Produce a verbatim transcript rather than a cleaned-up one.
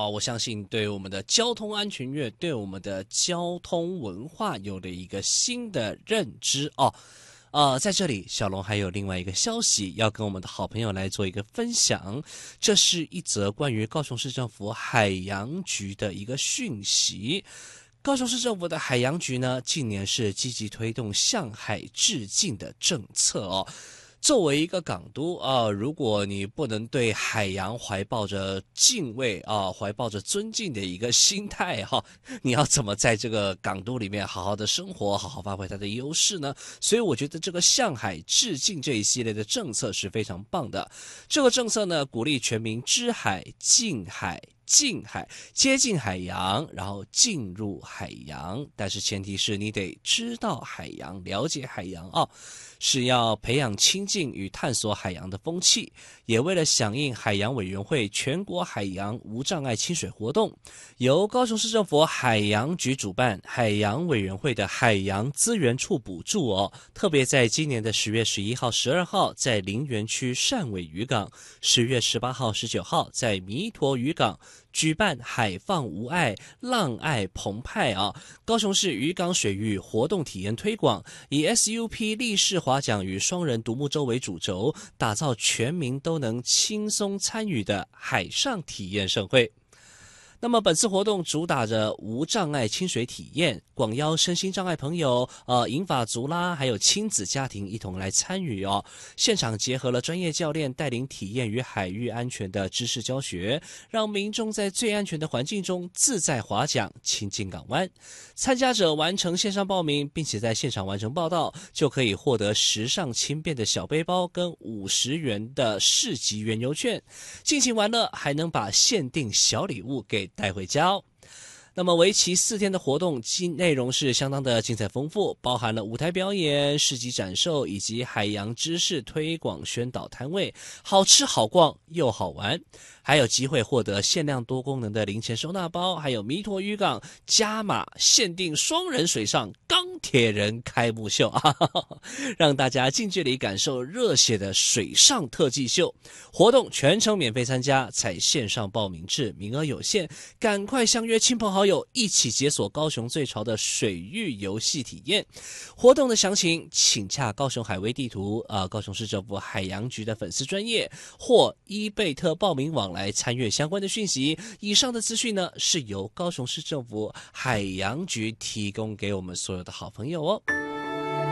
哦，我相信对我们的交通安全月，对我们的交通文化有了一个新的认知哦。呃，在这里，小龙还有另外一个消息要跟我们的好朋友来做一个分享，这是一则关于高雄市政府海洋局的一个讯息。高雄市政府的海洋局呢，近年是积极推动向海致敬的政策哦。作为一个港都啊、呃，如果你不能对海洋怀抱着敬畏啊、呃，怀抱着尊敬的一个心态哈、啊，你要怎么在这个港都里面好好的生活，好好发挥它的优势呢？所以我觉得这个向海致敬这一系列的政策是非常棒的。这个政策呢，鼓励全民知海、敬海。近海，接近海洋，然后进入海洋，但是前提是你得知道海洋，了解海洋啊、哦，是要培养亲近与探索海洋的风气，也为了响应海洋委员会全国海洋无障碍亲水活动，由高雄市政府海洋局主办，海洋委员会的海洋资源处补助哦，特别在今年的十月十一号、十二号在林园区汕尾渔港，十月十八号、十九号在弥陀渔港。举办海放无碍、浪爱澎湃啊！高雄市渔港水域活动体验推广，以 S U P 立式划桨与双人独木舟为主轴，打造全民都能轻松参与的海上体验盛会。那么本次活动主打着无障碍亲水体验，广邀身心障碍朋友、呃银发族啦，还有亲子家庭一同来参与哦。现场结合了专业教练带领体验与海域安全的知识教学，让民众在最安全的环境中自在划桨、亲近港湾。参加者完成线上报名，并且在现场完成报到，就可以获得时尚轻便的小背包跟五十元的市集原油券，尽情玩乐，还能把限定小礼物给带回家哦。那么为期四天的活动内容是相当的精彩丰富，包含了舞台表演、市集展售以及海洋知识推广宣导摊位，好吃好逛又好玩，还有机会获得限量多功能的零钱收纳包，还有弥陀渔港加码限定双人水上钢铁人开幕秀啊，让大家近距离感受热血的水上特技秀。活动全程免费参加，采线上报名制，名额有限，赶快相约亲朋好友一起解锁高雄最潮的水域游戏体验。活动的详情请洽高雄海威地图呃，高雄市政府海洋局的粉丝专页或伊贝特报名网来参阅相关的讯息。以上的资讯呢，是由高雄市政府海洋局提供给我们所有的好朋友哦。